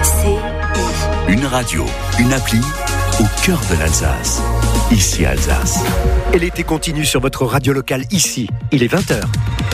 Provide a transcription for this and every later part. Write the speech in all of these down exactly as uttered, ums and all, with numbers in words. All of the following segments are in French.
Une radio, une appli au cœur de l'Alsace. Ici Alsace. Et l'été continue sur votre radio locale ici. Il est vingt heures.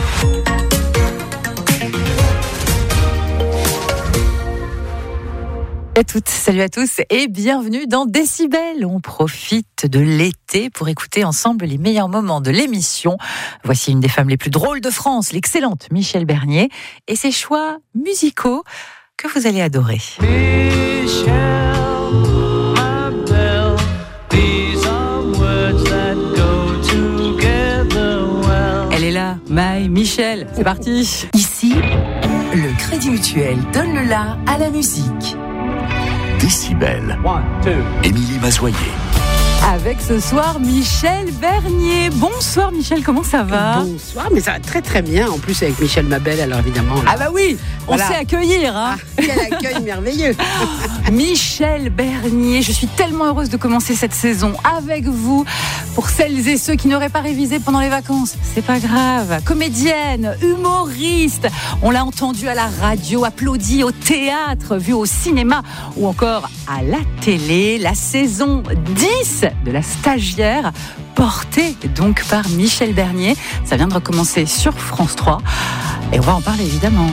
À toutes, salut à tous et bienvenue dans Décibel. On profite de l'été pour écouter ensemble les meilleurs moments de l'émission. Voici une des femmes les plus drôles de France, l'excellente Michel Bernier et ses choix musicaux que vous allez adorer. Michel, my belle, these are words that go together well. Elle est là, My Michel, c'est parti. Ici, le Crédit Mutuel donne le la à la musique. Décibel. Émilie Mazoyer. Avec ce soir Michel Bernier. Bonsoir Michel, comment ça va ? Bonsoir, mais ça va très très bien. En plus avec Michel Mabel, alors évidemment. Là. Ah bah oui, on voilà. sait accueillir. Hein. Ah, quel accueil merveilleux. Michel Bernier, je suis tellement heureuse de commencer cette saison avec vous. Pour celles et ceux qui n'auraient pas révisé pendant les vacances, c'est pas grave. Comédienne, humoriste, on l'a entendu à la radio, applaudi au théâtre, vu au cinéma ou encore à la télé. La saison dix de La Stagiaire, portée donc par Michel Bernier. Ça vient de recommencer sur France trois et on va en parler évidemment.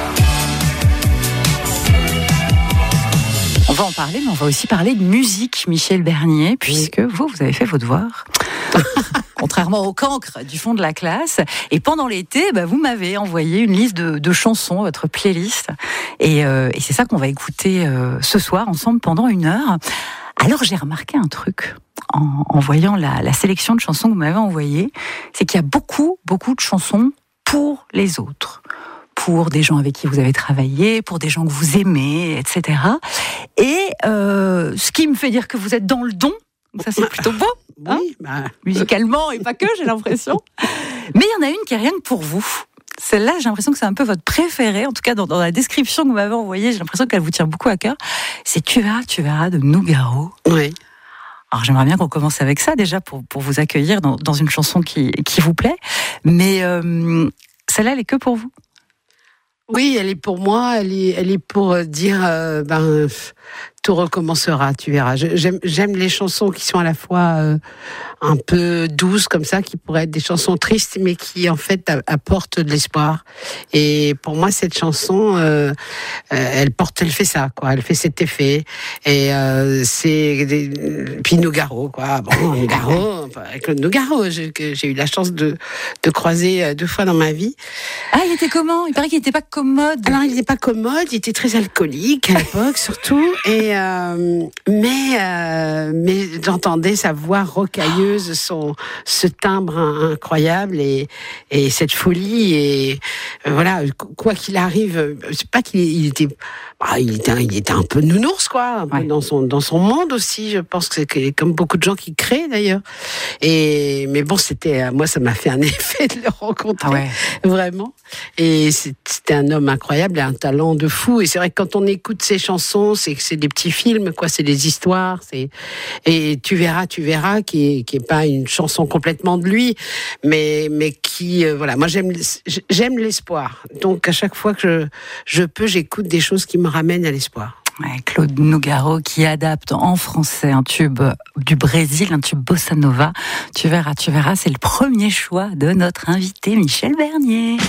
On va en parler, mais on va aussi parler de musique, Michel Bernier, puisque vous, vous avez fait vos devoirs. Contrairement au cancre du fond de la classe. Et pendant l'été, bah, vous m'avez envoyé une liste de, de chansons, votre playlist. Et, euh, et c'est ça qu'on va écouter euh, ce soir ensemble pendant une heure. Alors j'ai remarqué un truc en, en voyant la, la sélection de chansons que vous m'avez envoyées, c'est qu'il y a beaucoup, beaucoup de chansons pour les autres. Pour des gens avec qui vous avez travaillé, pour des gens que vous aimez, et cetera. Et euh, ce qui me fait dire que vous êtes dans le don, ça c'est plutôt beau, hein, oui, bah... musicalement et pas que, j'ai l'impression. Mais il y en a une qui est rien que pour vous. Celle-là, j'ai l'impression que c'est un peu votre préférée, en tout cas dans, dans la description que vous m'avez envoyée, j'ai l'impression qu'elle vous tient beaucoup à cœur. C'est Tu verras, tu verras de Nougaro. Oui. Alors j'aimerais bien qu'on commence avec ça déjà pour, pour vous accueillir dans, dans une chanson qui, qui vous plaît. Mais euh, celle-là, elle est que pour vous. Oui, elle est pour moi, elle est, elle est pour dire, euh, ben, tout recommencera, tu verras. J'aime, j'aime les chansons qui sont à la fois euh, un peu douces comme ça, qui pourraient être des chansons tristes, mais qui en fait apportent de l'espoir. Et pour moi, cette chanson, euh, elle porte, elle fait ça, quoi. Elle fait cet effet. Et euh, c'est des... puis Nougaro, quoi. Bon, Nougaro, avec le Nougaro, j'ai, j'ai eu la chance de de croiser deux fois dans ma vie. Ah, il était comment ? Il paraît qu'il n'était pas commode. Alors, il n'était pas commode, il était très alcoolique à l'époque, surtout. Et euh, mais euh, mais j'entendais sa voix rocailleuse, son ce timbre incroyable et et cette folie et euh, voilà, quoi qu'il arrive, c'est pas qu'il il était bah, il était il était un peu nounours, quoi, un peu ouais. dans son dans son monde aussi. Je pense que c'est comme beaucoup de gens qui créent d'ailleurs. Et mais bon, c'était moi ça m'a fait un effet de le rencontrer, ah ouais. vraiment. Et c'était un homme incroyable et un talent de fou. Et c'est vrai que quand on écoute ses chansons, c'est c'est des petits films, quoi. C'est des histoires. C'est et tu verras, tu verras, qui est qui est pas une chanson complètement de lui, mais mais qui euh, voilà. Moi j'aime j'aime l'espoir. Donc à chaque fois que je je peux, j'écoute des choses qui me ramènent à l'espoir. Ouais, Claude Nougaro qui adapte en français un tube du Brésil, un tube bossa nova. Tu verras, tu verras, c'est le premier choix de notre invité Michel Bernier.